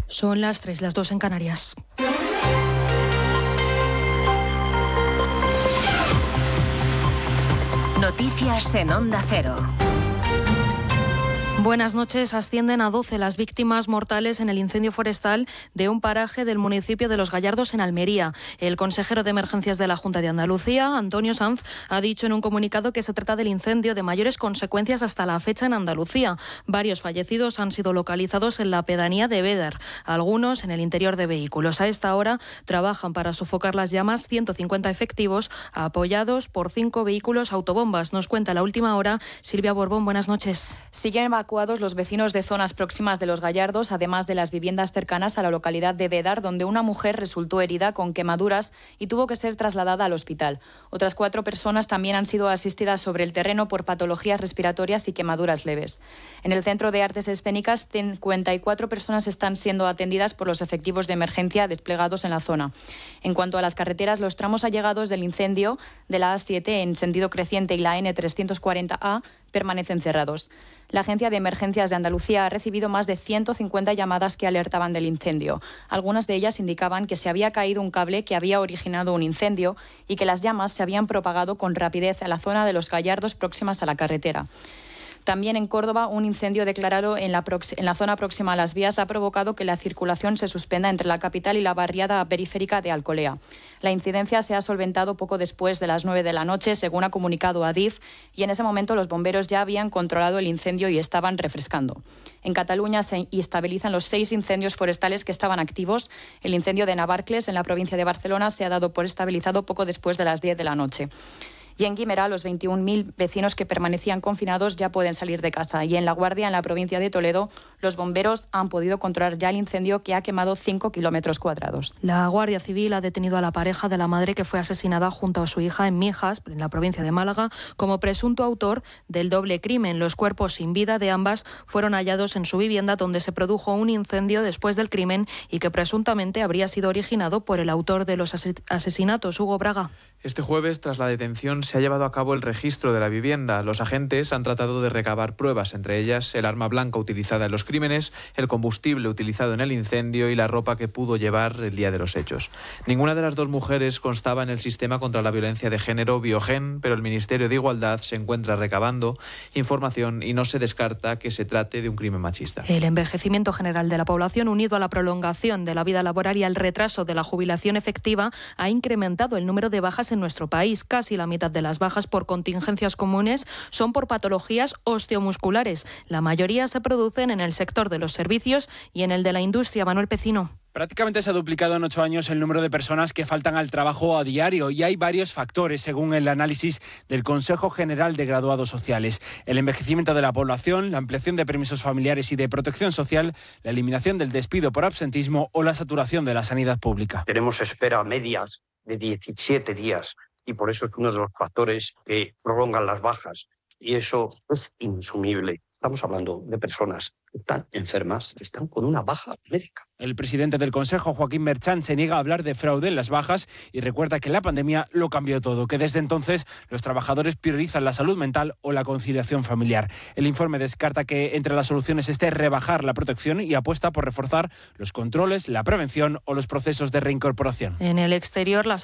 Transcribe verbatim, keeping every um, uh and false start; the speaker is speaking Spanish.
Son las tres, las dos en Canarias. Noticias en Onda Cero. Buenas noches. Ascienden a doce las víctimas mortales en el incendio forestal de un paraje del municipio de Los Gallardos, en Almería. El consejero de Emergencias de la Junta de Andalucía, Antonio Sanz, ha dicho en un comunicado que se trata del incendio de mayores consecuencias hasta la fecha en Andalucía. Varios fallecidos han sido localizados en la pedanía de Bédar, algunos en el interior de vehículos. A esta hora trabajan para sofocar las llamas ciento cincuenta efectivos apoyados por cinco vehículos autobombas. Nos cuenta la última hora Silvia Borbón. Buenas noches. Siguen evacuados los vecinos de zonas próximas de Los Gallardos, además de las viviendas cercanas a la localidad de Bédar, donde una mujer resultó herida con quemaduras y tuvo que ser trasladada al hospital. Otras cuatro personas también han sido asistidas sobre el terreno por patologías respiratorias y quemaduras leves. En el Centro de Artes Escénicas, cincuenta y cuatro personas están siendo atendidas por los efectivos de emergencia desplegados en la zona. En cuanto a las carreteras, los tramos allegados del incendio de la A siete en sentido creciente y la N trescientos cuarenta A permanecen cerrados. La Agencia de Emergencias de Andalucía ha recibido más de ciento cincuenta llamadas que alertaban del incendio. Algunas de ellas indicaban que se había caído un cable que había originado un incendio y que las llamas se habían propagado con rapidez a la zona de Los Gallardos próximas a la carretera. También en Córdoba, un incendio declarado en la, en la zona próxima a las vías ha provocado que la circulación se suspenda entre la capital y la barriada periférica de Alcolea. La incidencia se ha solventado poco después de las nueve de la noche, según ha comunicado Adif, y en ese momento los bomberos ya habían controlado el incendio y estaban refrescando. En Cataluña se estabilizan los seis incendios forestales que estaban activos. El incendio de Navarcles, en la provincia de Barcelona, se ha dado por estabilizado poco después de las diez de la noche. Y en Guimerá, los veintiún mil vecinos que permanecían confinados ya pueden salir de casa. Y en La Guardia, en la provincia de Toledo, los bomberos han podido controlar ya el incendio que ha quemado cinco kilómetros cuadrados. La Guardia Civil ha detenido a la pareja de la madre que fue asesinada junto a su hija en Mijas, en la provincia de Málaga, como presunto autor del doble crimen. Los cuerpos sin vida de ambas fueron hallados en su vivienda, donde se produjo un incendio después del crimen y que presuntamente habría sido originado por el autor de los asesinatos, Hugo Braga. Este jueves, tras la detención, se ha llevado a cabo el registro de la vivienda. Los agentes han tratado de recabar pruebas, entre ellas el arma blanca utilizada en los crímenes, el combustible utilizado en el incendio y la ropa que pudo llevar el día de los hechos. Ninguna de las dos mujeres constaba en el sistema contra la violencia de género Biogen, pero el Ministerio de Igualdad se encuentra recabando información y no se descarta que se trate de un crimen machista. El envejecimiento general de la población, unido a la prolongación de la vida laboral y al retraso de la jubilación efectiva, ha incrementado el número de bajas en nuestro país. Casi la mitad de las bajas por contingencias comunes son por patologías osteomusculares. La mayoría se producen en el sector de los servicios y en el de la industria. Manuel Pecino. Prácticamente se ha duplicado en ocho años el número de personas que faltan al trabajo a diario y hay varios factores, según el análisis del Consejo General de Graduados Sociales. El envejecimiento de la población, la ampliación de permisos familiares y de protección social, la eliminación del despido por absentismo o la saturación de la sanidad pública. Tenemos espera medias de diecisiete días y por eso es uno de los factores que prolongan las bajas y eso es inasumible. Estamos hablando de personas que están enfermas, que están con una baja médica. El presidente del Consejo, Joaquín Merchán, se niega a hablar de fraude en las bajas y recuerda que la pandemia lo cambió todo, que desde entonces los trabajadores priorizan la salud mental o la conciliación familiar. El informe descarta que entre las soluciones esté rebajar la protección y apuesta por reforzar los controles, la prevención o los procesos de reincorporación. En el exterior, las